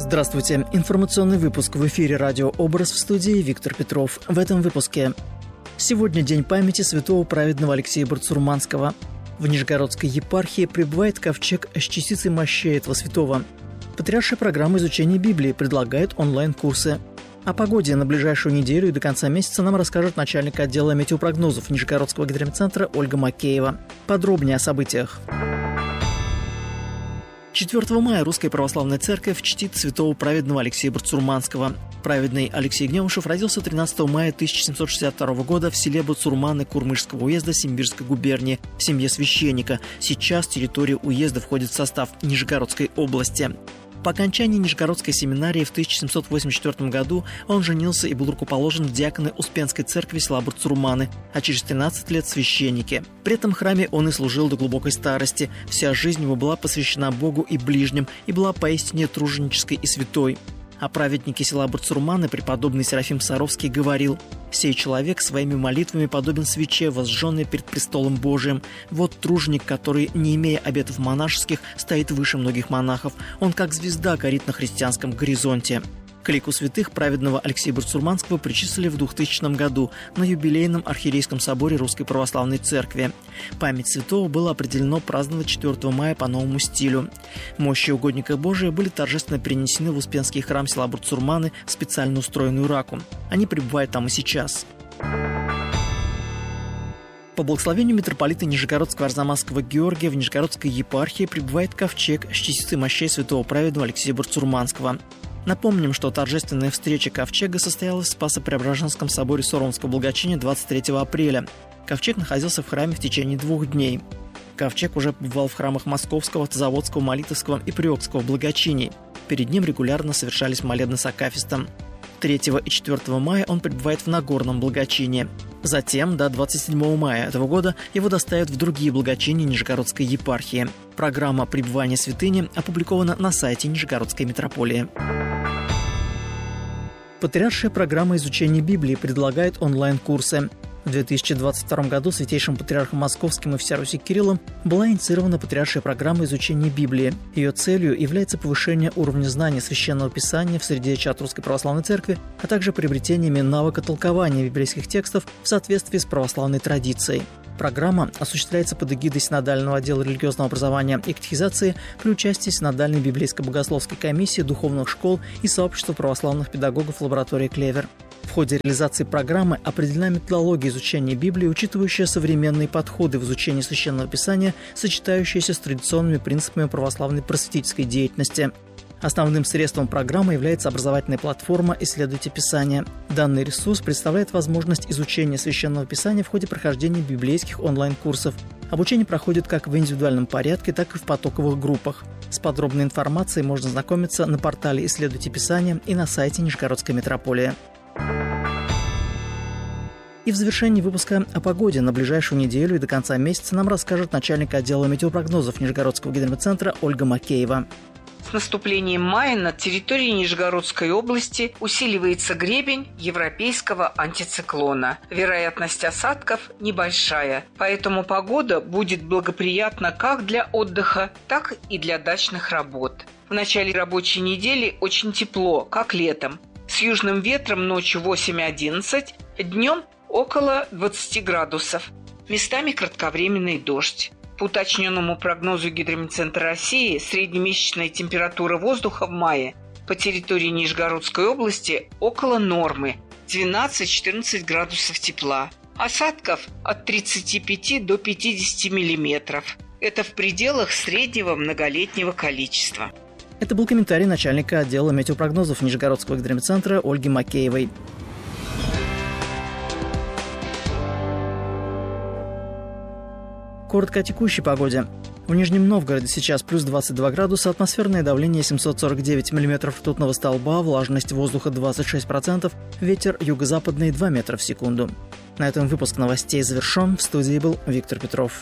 Здравствуйте. Информационный выпуск в эфире радио «Образ», в студии Виктор Петров. В этом выпуске. Сегодня день памяти святого праведного Алексея Барцурманского. В Нижегородской епархии прибывает ковчег с частицей мощей этого святого. Патриаршая программа изучения Библии предлагает онлайн-курсы. О погоде на ближайшую неделю и до конца месяца нам расскажет начальник отдела метеопрогнозов Нижегородского гидрометцентра Ольга Макеева. Подробнее о событиях. 4 мая Русская Православная Церковь чтит святого праведного Алексея Барцурманского. Праведный Алексей Гневушев родился 13 мая 1762 года в селе Бацурманы Курмышского уезда Симбирской губернии в семье священника. Сейчас территория уезда входит в состав Нижегородской области. По окончании Нижегородской семинарии в 1784 году он женился и был рукоположен в диаконы Успенской церкви села Барцурманы, а через 13 лет в священнике. При этом храме он и служил до глубокой старости. Вся жизнь его была посвящена Богу и ближним, и была поистине труженической и святой. О праведнике села Барцурманы преподобный Серафим Саровский говорил: «Сей человек своими молитвами подобен свече, возжженной перед престолом Божиим. Вот труженик, который, не имея обетов монашеских, стоит выше многих монахов. Он как звезда горит на христианском горизонте». К лику святых праведного Алексея Барцурманского причислили в 2000 году на юбилейном архиерейском соборе Русской Православной Церкви. Память святого было определено праздновать 4 мая по новому стилю. Мощи угодника Божия были торжественно перенесены в Успенский храм села Барцурманы в специально устроенную раку. Они пребывают там и сейчас. По благословению митрополита Нижегородского Арзамасского Георгия в Нижегородской епархии прибывает ковчег с частицей мощей святого праведного Алексея Барцурманского. Напомним, что торжественная встреча ковчега состоялась в Спасо-Преображенском соборе Соромского благочиния 23 апреля. Ковчег находился в храме в течение 2 дней. Ковчег уже побывал в храмах Московского, Тазаводского, Молитовского и Приокского благочиний. Перед ним регулярно совершались молебны с акафистом. 3 и 4 мая он пребывает в Нагорном благочинии. Затем, до 27 мая этого года, его доставят в другие благочиния Нижегородской епархии. Программа пребывания святыни опубликована на сайте Нижегородской митрополии. Патриаршая программа изучения Библии предлагает онлайн-курсы. В 2022 году Святейшим Патриархом Московским и всея Руси Кириллом была инициирована Патриаршая программа изучения Библии. Ее целью является повышение уровня знаний Священного Писания в среде чад Русской Православной Церкви, а также приобретениями навыка толкования библейских текстов в соответствии с православной традицией. Программа осуществляется под эгидой Синодального отдела религиозного образования и катехизации при участии Синодальной библейско-богословской комиссии, духовных школ и сообщества православных педагогов лаборатории «Клевер». В ходе реализации программы определена методология изучения Библии, учитывающая современные подходы в изучении Священного Писания, сочетающиеся с традиционными принципами православной просветительской деятельности. Основным средством программы является образовательная платформа «Исследуйте Писание». Данный ресурс представляет возможность изучения Священного Писания в ходе прохождения библейских онлайн-курсов. Обучение проходит как в индивидуальном порядке, так и в потоковых группах. С подробной информацией можно знакомиться на портале «Исследуйте Писание» и на сайте Нижегородской митрополии. И в завершении выпуска о погоде на ближайшую неделю и до конца месяца нам расскажет начальник отдела метеопрогнозов Нижегородского гидрометцентра Ольга Макеева. С наступлением мая над территорией Нижегородской области усиливается гребень европейского антициклона. Вероятность осадков небольшая, поэтому погода будет благоприятна как для отдыха, так и для дачных работ. В начале рабочей недели очень тепло, как летом. С южным ветром ночью 8-11, днем около 20 градусов. Местами кратковременный дождь. По уточненному прогнозу Гидрометцентра России, среднемесячная температура воздуха в мае по территории Нижегородской области около нормы – 12-14 градусов тепла. Осадков от 35 до 50 миллиметров. Это в пределах среднего многолетнего количества. Это был комментарий начальника отдела метеопрогнозов Нижегородского гидрометцентра Ольги Макеевой. Коротко о текущей погоде. В Нижнем Новгороде сейчас плюс 22 градуса, атмосферное давление 749 миллиметров ртутного столба, влажность воздуха 26%, ветер юго-западный 2 метра в секунду. На этом выпуск новостей завершен. В студии был Виктор Петров.